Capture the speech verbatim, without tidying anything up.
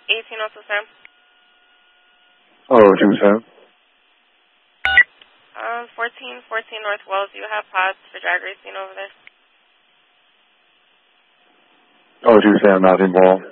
eighteen oh two Sam. Oh, two Sam. Um, fourteen fourteen North Wells. Do you have pods for drag racing over there? Oh, two Sam, not involved.